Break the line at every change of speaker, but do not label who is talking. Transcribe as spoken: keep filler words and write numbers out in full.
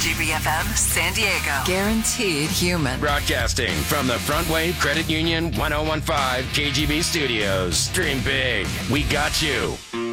G B F M San Diego. Guaranteed human.
Broadcasting from the Front Wave Credit Union ten fifteen K G B studios. Dream big. We got you.